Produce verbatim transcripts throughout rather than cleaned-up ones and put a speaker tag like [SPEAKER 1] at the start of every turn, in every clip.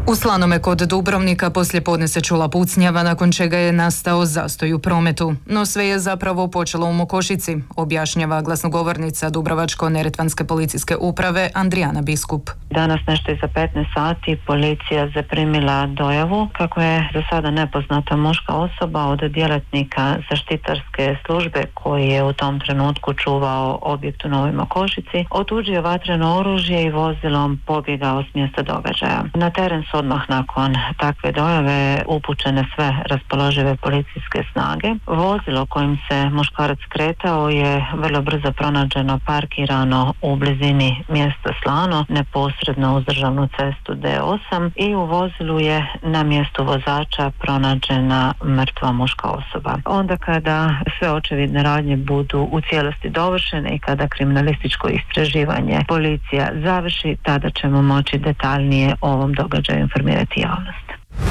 [SPEAKER 1] U Slanome kod Dubrovnika poslije podne se čula pucnjava, nakon čega je nastao zastoj u prometu. No sve je zapravo počelo u Mokošici, objašnjava glasnogovornica Dubrovačko-neretvanske policijske uprave Andrijana Biskup.
[SPEAKER 2] Danas nešto iza petnaest sati policija zaprimila dojavu kako je za sada nepoznata muška osoba od djelatnika zaštitarske službe koji je u tom trenutku čuvao objekt u Novoj Mokošici, otuđio vatreno oružje i vozilom pobjegao s mjesta događaja. Na teren su odmah nakon takve dojave upućene sve raspoložive policijske snage. Vozilo kojim se muškarac kretao je vrlo brzo pronađeno parkirano u blizini mjesta Slano, neposredno uz državnu cestu D osam, i u vozilu je na mjestu vozača pronađena mrtva muška osoba. Onda kada sve očevidne radnje budu u cijelosti dovršene i kada kriminalističko istraživanje policija završi, tada ćemo moći detaljnije o ovom događaju informirati javnost.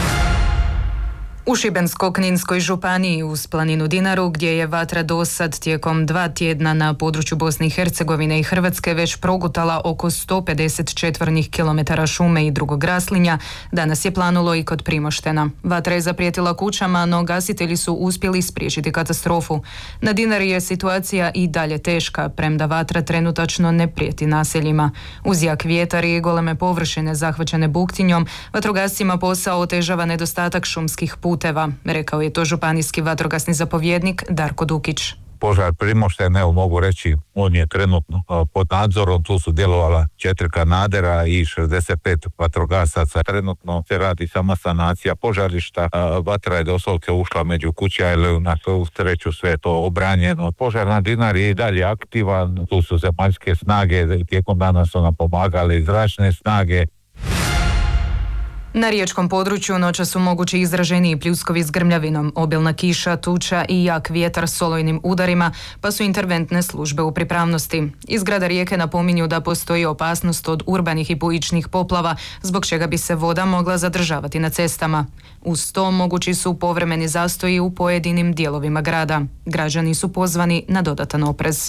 [SPEAKER 1] U Šibensko-kninskoj županiji uz planinu Dinaru, gdje je vatra dosad tijekom dva tjedna na području Bosne i Hercegovine i Hrvatske već progutala oko sto pedeset četvornih kilometara šume i drugog raslinja, danas je planulo i kod Primoštena. Vatra je zaprijetila kućama, no gasitelji su uspjeli spriječiti katastrofu. Na Dinari je situacija i dalje teška, premda vatra trenutačno ne prijeti naseljima. Uz jak vjetar i goleme površine zahvaćene buktinjom, vatrogascima posao otežava nedostatak šumskih puteva. Puteva, rekao je to županijski vatrogasni zapovjednik Darko Dukić.
[SPEAKER 3] Požar Primošten, evo mogu reći, on je trenutno pod nadzorom, tu su djelovala četiri kanadera i šezdeset pet vatrogasaca. Trenutno se radi sama sanacija požarišta, vatra je doslovce ušla među kuća, ili na svu sreću sve je to obranjeno. Požar na Dinari je i dalje aktivan, tu su zemaljske snage, tijekom dana su nam pomagali zračne snage.
[SPEAKER 1] Na riječkom području noća su mogući izraženiji pljuskovi s grmljavinom, obilna kiša, tuča i jak vjetar s olujnim udarima, pa su interventne službe u pripravnosti. Iz grada Rijeke napominju da postoji opasnost od urbanih i bujičnih poplava, zbog čega bi se voda mogla zadržavati na cestama. Uz to mogući su povremeni zastoji u pojedinim dijelovima grada. Građani su pozvani na dodatan oprez.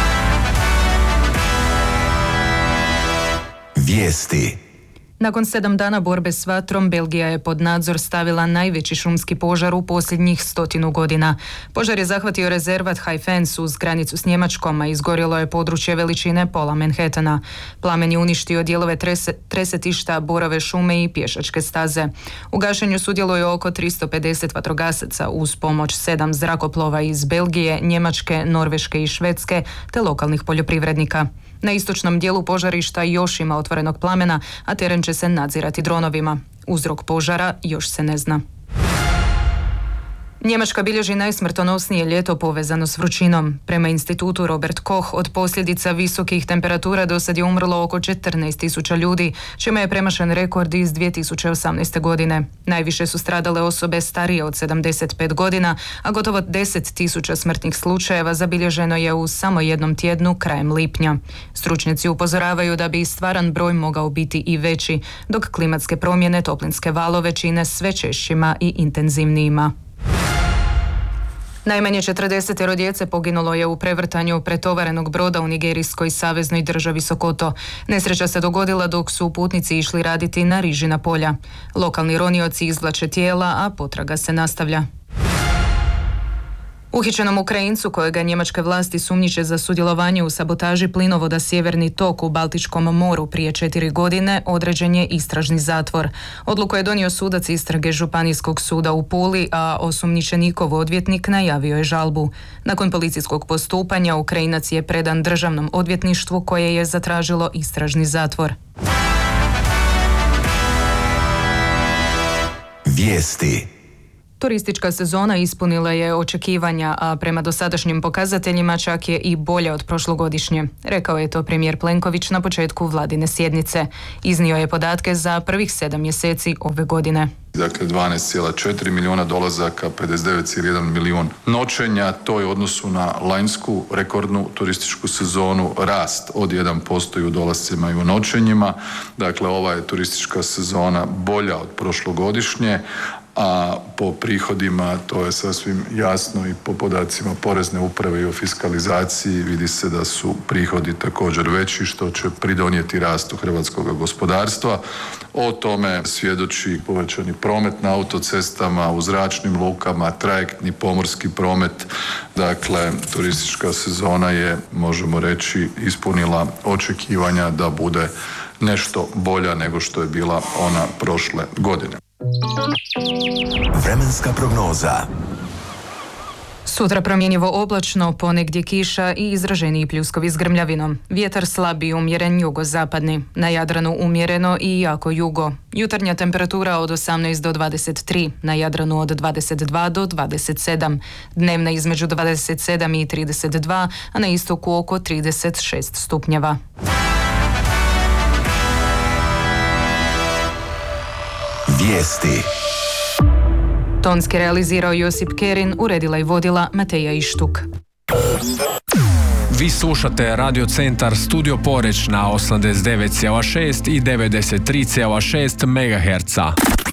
[SPEAKER 4] Vijesti.
[SPEAKER 1] Nakon sedam dana borbe s vatrom, Belgija je pod nadzor stavila najveći šumski požar u posljednjih stotinu godina. Požar je zahvatio rezervat Haifens uz granicu s Njemačkom, a izgorjelo je područje veličine pola Manhattana. Plamen je uništio dijelove trese, tresetišta, borove šume i pješačke staze. U gašenju sudjeluje oko tristo pedeset vatrogasaca uz pomoć sedam zrakoplova iz Belgije, Njemačke, Norveške i Švedske te lokalnih poljoprivrednika. Na istočnom dijelu požarišta još ima otvorenog plamena, a teren će se nadzirati dronovima. Uzrok požara još se ne zna. Njemačka bilježi najsmrtonosnije ljeto povezano s vrućinom. Prema institutu Robert Koch, od posljedica visokih temperatura do sad je umrlo oko četrnaest tisuća ljudi, čime je premašen rekord iz dvije tisuće osamnaeste. godine. Najviše su stradale osobe starije od sedamdeset pet godina, a gotovo deset tisuća smrtnih slučajeva zabilježeno je u samo jednom tjednu krajem lipnja. Stručnjaci upozoravaju da bi stvaran broj mogao biti i veći, dok klimatske promjene toplinske valove čine sve češćima i intenzivnijima. Najmanje četrdeset djece poginulo je u prevrtanju pretovarenog broda u nigerijskoj saveznoj državi Sokoto. Nesreća se dogodila dok su putnici išli raditi na rižina polja. Lokalni ronioci izvlače tijela, a potraga se nastavlja. Uhićenom Ukrajincu, kojega njemačke vlasti sumnjiče za sudjelovanje u sabotaži plinovoda Sjeverni tok u Baltičkom moru prije četiri godine, određen je istražni zatvor. Odluku je donio sudac istrage Županijskog suda u Puli, a osumnjičenikov odvjetnik najavio je žalbu. Nakon policijskog postupanja, Ukrajinac je predan državnom odvjetništvu koje je zatražilo istražni zatvor.
[SPEAKER 4] Vijesti.
[SPEAKER 1] Turistička sezona ispunila je očekivanja, a prema dosadašnjim pokazateljima čak je i bolja od prošlogodišnje. Rekao je to premijer Plenković na početku vladine sjednice. Iznio je podatke za prvih sedam mjeseci ove godine.
[SPEAKER 5] Dakle, dvanaest zarez četiri milijuna dolazaka, pedeset devet zarez jedan milijun noćenja. To je u odnosu na lanjsku rekordnu turističku sezonu rast od jedan posto i u dolascima i u noćenjima. Dakle, ova je turistička sezona bolja od prošlogodišnje, a po prihodima to je sasvim jasno i po podacima Porezne uprave i o fiskalizaciji vidi se da su prihodi također veći, što će pridonijeti rastu hrvatskog gospodarstva. O tome svjedoči povećani promet na autocestama, u zračnim lukama, trajektni pomorski promet. Dakle, turistička sezona je, možemo reći, ispunila očekivanja da bude nešto bolja nego što je bila ona prošle godine.
[SPEAKER 4] Vremenska prognoza.
[SPEAKER 1] Sutra promjenjivo oblačno, ponegdje kiša i izraženiji pljuskovi s grmljavinom. Vjetar slab i umjeren jugozapadni. Na Jadranu umjereno i jako jugo. Jutarnja temperatura od osamnaest do dvadeset tri, na Jadranu od dvadeset dva do dvadeset sedam. Dnevna između dvadeset sedam i trideset dva, a na istoku oko trideset šest stupnjeva.
[SPEAKER 4] Vijesti.
[SPEAKER 1] Tonski realizirao Josip Kerin, uredila i vodila Mateja Ištuk.
[SPEAKER 6] Vi slušate Radio Centar Studio Poreč na osamdeset devet zarez šest i devedeset tri zarez šest megaherca.